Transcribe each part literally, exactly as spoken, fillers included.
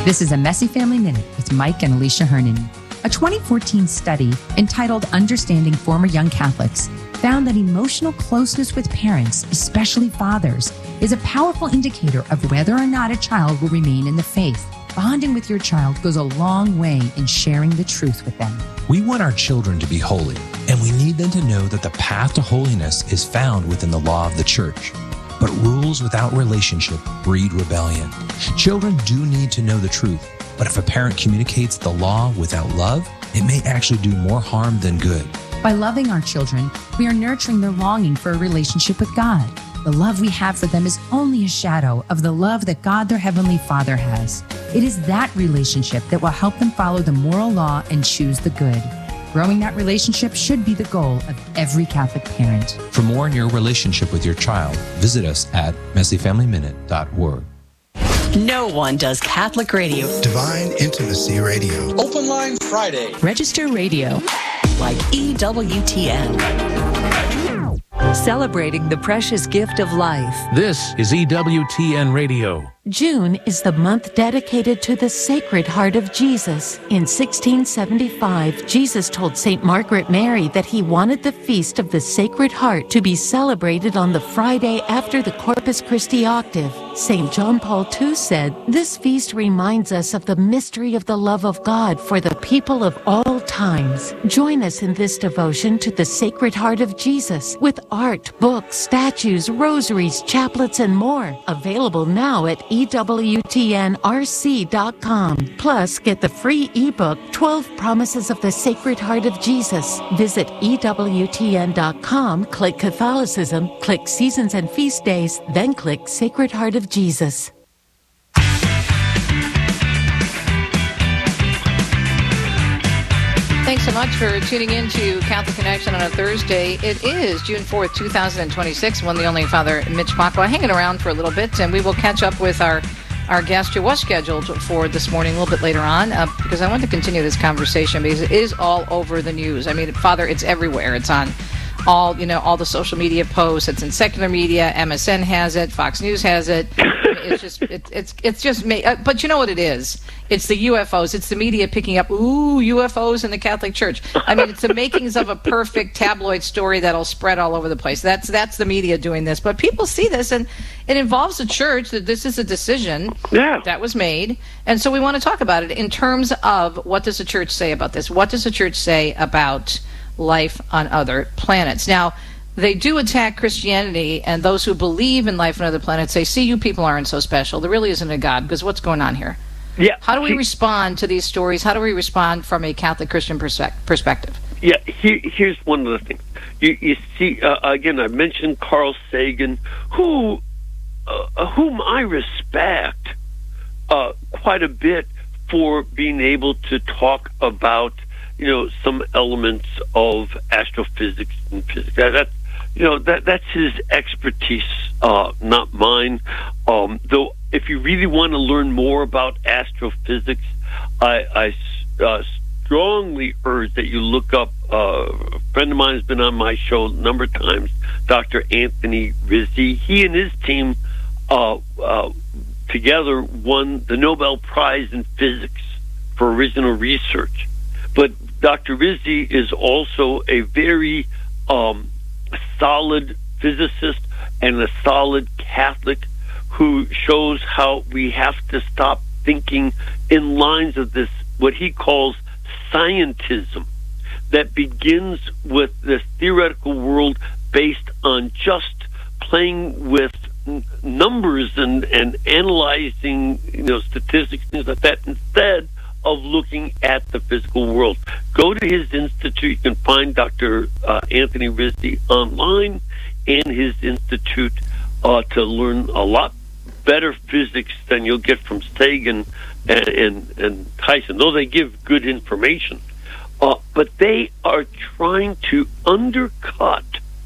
This is a Messy Family Minute with Mike and Alicia Hernon. A twenty fourteen study entitled Understanding Former Young Catholics found that emotional closeness with parents, especially fathers, is a powerful indicator of whether or not a child will remain in the faith. Bonding with your child goes a long way in sharing the truth with them. We want our children to be holy, and we need them to know that the path to holiness is found within the law of the church. But rules without relationship breed rebellion. Children do need to know the truth, but if a parent communicates the law without love, it may actually do more harm than good. By loving our children, we are nurturing their longing for a relationship with God. The love we have for them is only a shadow of the love that God, their Heavenly Father, has. It is that relationship that will help them follow the moral law and choose the good. Growing that relationship should be the goal of every Catholic parent. For more on your relationship with your child, visit us at messy family minute dot org. No one does Catholic radio. Divine Intimacy Radio. Open Line Friday. Register radio like E W T N. Celebrating the precious gift of life. This is E W T N Radio. June is the month dedicated to the Sacred Heart of Jesus. In sixteen seventy-five, Jesus told Saint Margaret Mary that he wanted the Feast of the Sacred Heart to be celebrated on the Friday after the Corpus Christi octave. Saint John Paul the Second said, "This feast reminds us of the mystery of the love of God for the people of all times." Join us in this devotion to the Sacred Heart of Jesus with art, books, statues, rosaries, chaplets, and more. Available now at E W T N R C dot com. Plus, get the free ebook, twelve Promises of the Sacred Heart of Jesus. Visit E W T N dot com, click Catholicism, click Seasons and Feast Days, then click Sacred Heart of Jesus. Thanks so much for tuning in to Catholic Connection on a Thursday. It is June fourth, twenty twenty-six. One, the only Father Mitch Pacwa hanging around for a little bit, and we will catch up with our, our guest who was scheduled for this morning a little bit later on, uh, because I want to continue this conversation because it is all over the news. I mean, Father, it's everywhere. It's on all, you know, all the social media posts. It's in secular media. M S N has it. Fox News has it. It's just, it, it's, it's just me. Uh, but you know what it is? It's the U F Os. It's the media picking up, ooh, U F Os in the Catholic Church. I mean, it's the makings of a perfect tabloid story that'll spread all over the place. That's that's the media doing this. But people see this, and it involves the church, that this is a decision yeah. that was made. And so we want to talk about it in terms of what does the church say about this? What does the church say about life on other planets? Now, they do attack Christianity, and those who believe in life on other planets say, see, you people aren't so special. There really isn't a God, because what's going on here? Yeah. How do we respond to these stories? How do we respond from a Catholic Christian perspe- perspective? Yeah, here, here's one of the things. You, you see, uh, again, I mentioned Carl Sagan, who, uh, whom I respect uh, quite a bit for being able to talk about, you know, some elements of astrophysics and physics. That, that's, you know, that that's his expertise, uh, not mine. Um, though, if you really want to learn more about astrophysics, I, I uh, strongly urge that you look up. Uh, a friend of mine has been on my show a number of times, Doctor Anthony Rizzi. He and his team uh, uh, together won the Nobel Prize in Physics for original research. But Doctor Rizzi is also a very um, solid physicist and a solid Catholic who shows how we have to stop thinking in lines of this, what he calls scientism, that begins with this theoretical world based on just playing with n- numbers and, and analyzing, you know, statistics, things like that, instead of looking at the physical world. Go to his institute. You can find Doctor Uh, Anthony Rizzi online and his institute uh, to learn a lot better physics than you'll get from Sagan and, and, and Tyson, though they give good information. Uh, but they are trying to undercut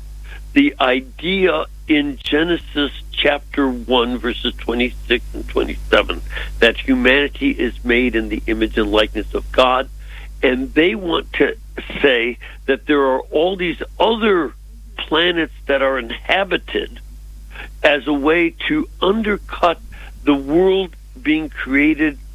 the idea in Genesis chapter one, verses twenty-six and twenty-seven, that humanity is made in the image and likeness of God. And they want to say that there are all these other planets that are inhabited as a way to undercut the world being created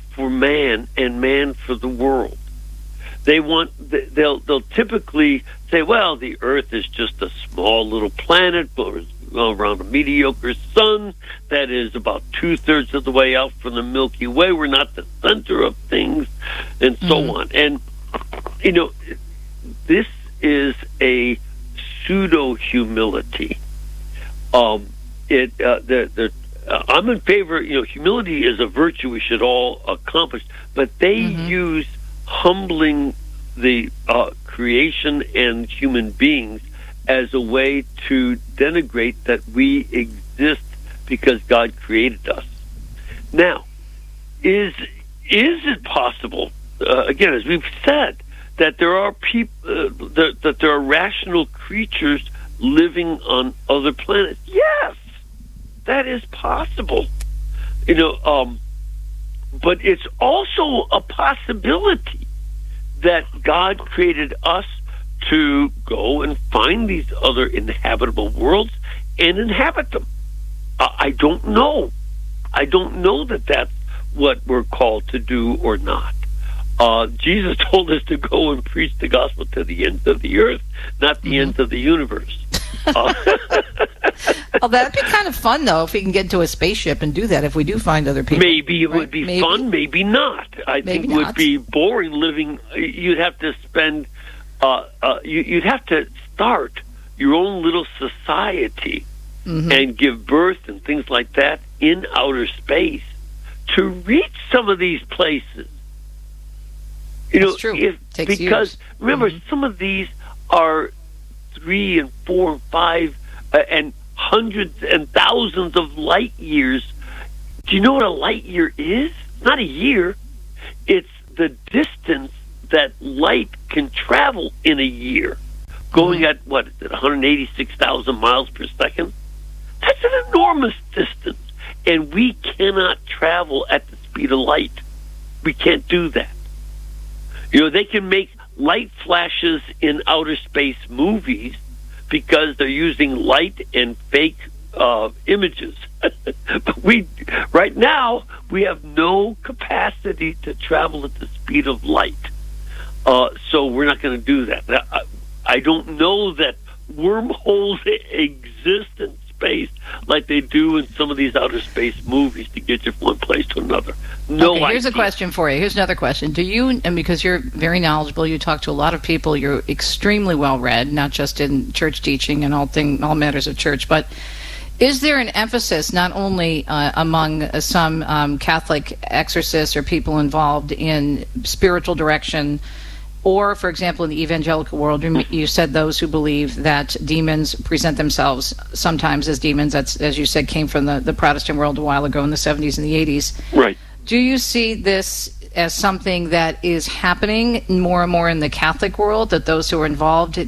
for man and man for the world. They want they'll they'll typically say, well, the Earth is just a small little planet around a mediocre sun that is about two-thirds of the way out from the Milky Way. We're not the center of things, and so mm-hmm. on. And, you know, this is a pseudo-humility. Um, it uh, the, the, uh, I'm in favor, you know, humility is a virtue we should all accomplish, but they mm-hmm. use humbling the uh, creation and human beings as a way to denigrate that we exist because God created us. Now, is is it possible, uh, again, as we've said, that there are people uh, that, that there are rational creatures living on other planets? Yes, that is possible. You know, um, but it's also a possibility that God created us to go and find these other inhabitable worlds and inhabit them. Uh, I don't know. I don't know that that's what we're called to do or not. Uh, Jesus told us to go and preach the gospel to the ends of the earth, not the mm-hmm. ends of the universe. Uh, well, that'd be kind of fun, though, if we can get into a spaceship and do that, if we do find other people. Maybe it right? would be maybe. fun, maybe not. I maybe think it would be boring living. You'd have to spend, uh, uh, you, you'd have to start your own little society mm-hmm. and give birth and things like that in outer space to reach some of these places. You That's know, true. If, Takes because years. remember, mm-hmm. some of these are three and four and five uh, and hundreds and thousands of light years. Do you know what a light year is? Not a year. It's the distance that light can travel in a year, going mm-hmm. at, what is it, one hundred eighty-six thousand miles per second? That's an enormous distance, and we cannot travel at the speed of light. We can't do that. You know, they can make light flashes in outer space movies because they're using light and fake uh, images. But we, right now, we have no capacity to travel at the speed of light. Uh, so we're not going to do that. I, I don't know that wormholes exist in space like they do in some of these outer space movies to get you from one place to another. No okay, here's idea. a question for you. Here's another question. Do you, and because you're very knowledgeable, you talk to a lot of people, you're extremely well-read, not just in church teaching and all thing, all matters of church, but is there an emphasis not only uh, among uh, some um, Catholic exorcists or people involved in spiritual direction, or, for example, in the evangelical world, you said those who believe that demons present themselves sometimes as demons, that's, as you said, came from the, the Protestant world a while ago in the seventies and the eighties. Right. Do you see this as something that is happening more and more in the Catholic world, that those who are involved